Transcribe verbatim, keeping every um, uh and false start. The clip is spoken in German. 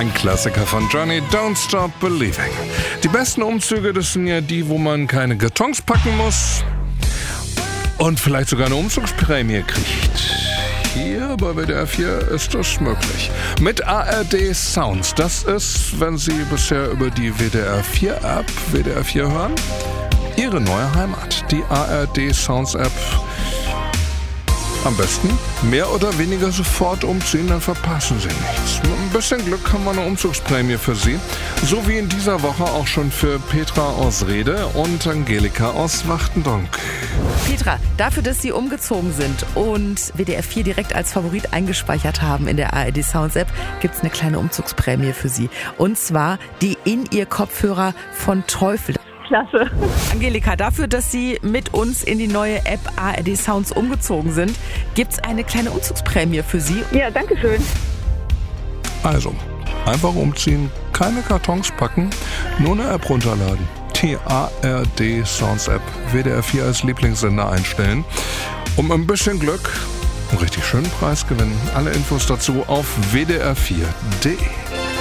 Ein Klassiker von Johnny, Don't Stop Believing. Die besten Umzüge, das sind ja die, wo man keine Kartons packen muss und vielleicht sogar eine Umzugsprämie kriegt. Hier bei W D R vier ist das möglich. Mit A R D Sounds. Das ist, wenn Sie bisher über die W D R vier App W D R vier hören, Ihre neue Heimat. Die A R D Sounds App. Am besten mehr oder weniger sofort umziehen, dann verpassen Sie nichts. Mit ein bisschen Glück haben wir eine Umzugsprämie für Sie. So wie in dieser Woche auch schon für Petra aus Rede und Angelika aus Wachtendonk. Petra, dafür, dass Sie umgezogen sind und W D R vier direkt als Favorit eingespeichert haben in der A R D Sounds App, gibt es eine kleine Umzugsprämie für Sie. Und zwar die In-Ear-Kopfhörer von Teufel. Klasse. Angelika, dafür, dass Sie mit uns in die neue App A R D Sounds umgezogen sind, gibt es eine kleine Umzugsprämie für Sie. Ja, danke schön. Also, einfach umziehen, keine Kartons packen, nur eine App runterladen. Die A R D Sounds App, W D R vier als Lieblingssender einstellen. Um ein bisschen Glück einen richtig schönen Preis gewinnen. Alle Infos dazu auf w d r vier punkt d e.